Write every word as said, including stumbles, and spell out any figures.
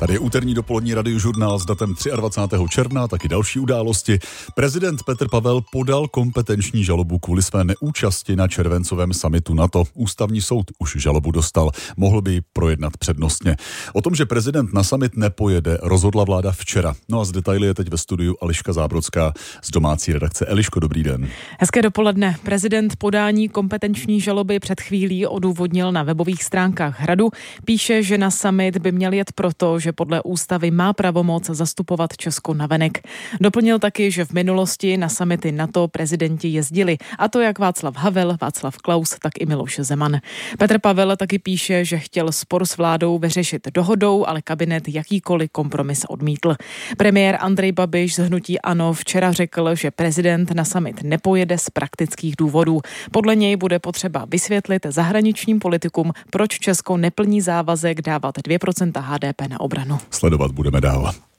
Tady je úterní dopolední radiožurnál s datem dvacátého třetího června, taky další události. Prezident Petr Pavel podal kompetenční žalobu kvůli své neúčasti na červencovém summitu NATO. Ústavní soud už žalobu dostal, mohl by ji projednat přednostně. O tom, že prezident na summit nepojede, rozhodla vláda včera. No a z detaily je teď ve studiu Eliška Zábrodská z domácí redakce. Eliško, dobrý den. Hezké dopoledne. Prezident podání kompetenční žaloby před chvílí odůvodnil na webových stránkách Hradu. Píše, že na summit by měl jet proto, že podle ústavy má pravomoc zastupovat Česko navenek. Doplnil taky, že v minulosti na summity NATO prezidenti jezdili, a to jak Václav Havel, Václav Klaus, tak i Miloš Zeman. Petr Pavel taky píše, že chtěl spor s vládou vyřešit dohodou, ale kabinet jakýkoliv kompromis odmítl. Premiér Andrej Babiš z hnutí ANO včera řekl, že prezident na summit nepojede z praktických důvodů. Podle něj bude potřeba vysvětlit zahraničním politikům, proč Česko neplní závazek dávat dvě procenta H D P na obranu. Sledovat budeme dál.